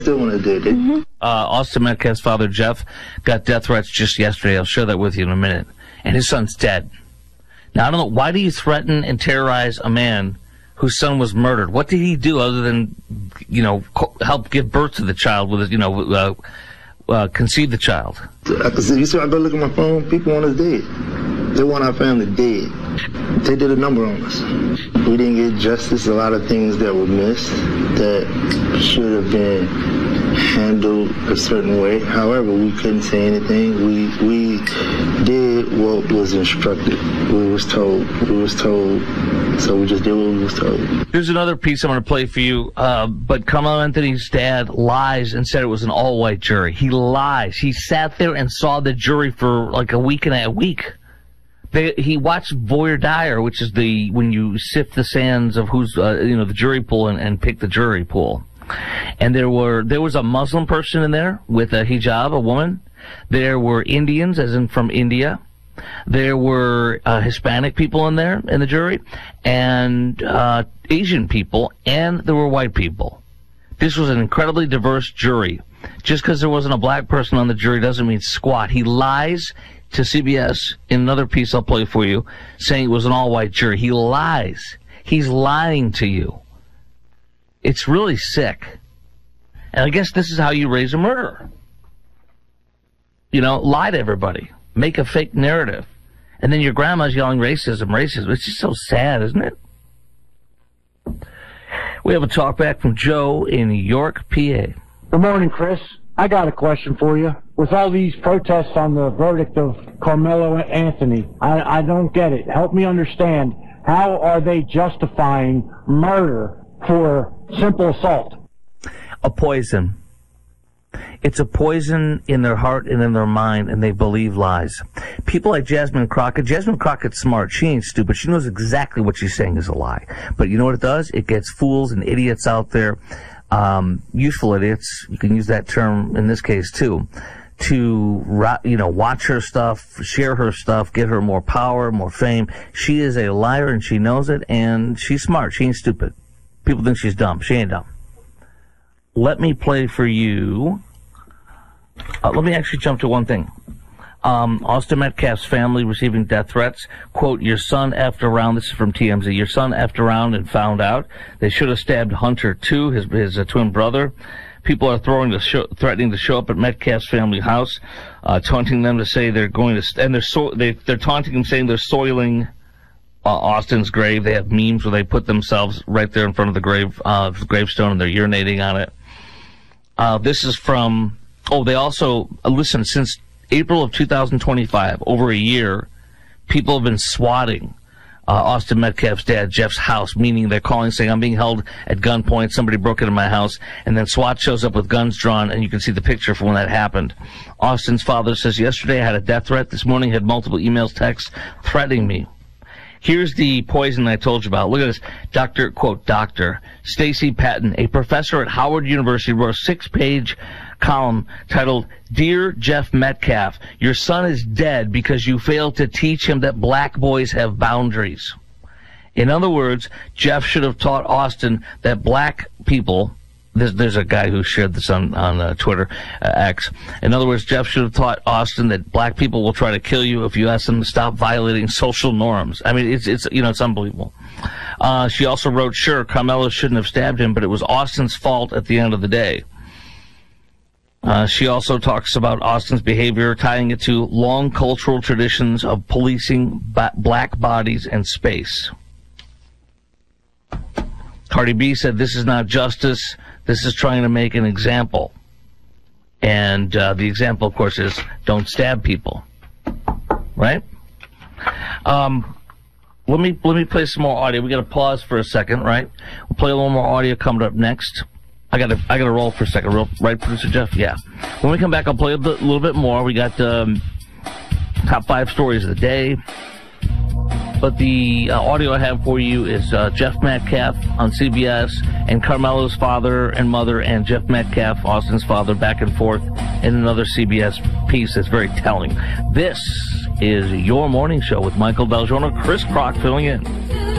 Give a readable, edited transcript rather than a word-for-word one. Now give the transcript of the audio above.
Still want to do it. Austin Metcalf's father, Jeff, got death threats just yesterday. I'll share that with you in a minute. And his son's dead. Now, I don't know, why do you threaten and terrorize a man whose son was murdered? What did he do other than, help give birth to the child with, conceive the child? I can see, you see, I go look at my phone, people want us dead. They want our family dead. They did a number on us. We didn't get justice. A lot of things that were missed that should have been handled a certain way. However, we couldn't say anything. We did what was instructed. We was told. So we just did what we was told. Here's another piece I'm going to play for you. But Carmelo Anthony's dad lies and said it was an all-white jury. He lies. He sat there and saw the jury for like a week. He watched Voir dire, which is when you sift the sands of who's the jury pool and pick the jury pool. And there was a Muslim person in there with a hijab, a woman. There were Indians, as in from India. There were Hispanic people in there in the jury, and Asian people, and there were white people. This was an incredibly diverse jury. Just because there wasn't a black person on the jury doesn't mean squat. He lies to CBS in another piece I'll play for you, saying it was an all-white jury. He lies. He's lying to you. It's really sick. And I guess this is how you raise a murderer. Lie to everybody. Make a fake narrative. And then your grandma's yelling racism. It's just so sad, isn't it? We have a talk back from Joe in York, PA. Good morning, Chris. I got a question for you. With all these protests on the verdict of Carmelo Anthony, I don't get it. Help me understand. How are they justifying murder for simple assault? A poison. It's a poison in their heart and in their mind, and they believe lies. People like Jasmine Crockett. Jasmine Crockett's smart. She ain't stupid. She knows exactly what she's saying is a lie. But you know what it does? It gets fools and idiots out there, useful idiots. You can use that term in this case too, to watch her stuff, share her stuff, get her more power, more fame. She is a liar, and she knows it, and she's smart. She ain't stupid. People think she's dumb. She ain't dumb. Let me play for you. Let me actually jump to one thing. Austin Metcalf's family receiving death threats. Quote, your son effed around. This is from TMZ. Your son effed around and found out. They should have stabbed Hunter, too, his twin brother. People are threatening to show up at Metcalf's family house, taunting them to say they're going to, and they're taunting them, saying they're soiling Austin's grave. They have memes where they put themselves right there in front of the gravestone, and they're urinating on it. This is from, they also, listen, since April of 2025, over a year, people have been swatting Austin Metcalf's dad, Jeff's house, meaning they're calling saying, I'm being held at gunpoint, somebody broke into my house, and then SWAT shows up with guns drawn, and you can see the picture from when that happened. Austin's father says, yesterday I had a death threat. This morning I had multiple emails, texts threatening me. Here's the poison I told you about. Look at this. Dr. Stacy Patton, a professor at Howard University, wrote a 6-page column titled, Dear Jeff Metcalf, your son is dead because you failed to teach him that black boys have boundaries. In other words, Jeff should have taught Austin that black people, there's a guy who shared this on Twitter, X. In other words, Jeff should have taught Austin that black people will try to kill you if you ask them to stop violating social norms. I mean, it's unbelievable. She also wrote, sure, Carmelo shouldn't have stabbed him, but it was Austin's fault at the end of the day. She also talks about Austin's behavior, tying it to long cultural traditions of policing black bodies and space. Cardi B said, this is not justice. This is trying to make an example. And the example, of course, is don't stab people. Right? Let me play some more audio. We got to pause for a second, right? We'll play a little more audio coming up next. I gotta roll for a second, right, producer Jeff? Yeah. When we come back, I'll play a little bit more. We got top 5 stories of the day. But the audio I have for you is Jeff Metcalf on CBS and Carmelo's father and mother and Jeff Metcalf, Austin's father, back and forth in another CBS piece that's very telling. This is Your Morning Show with Michael Del Giorno, Chris Crock filling in.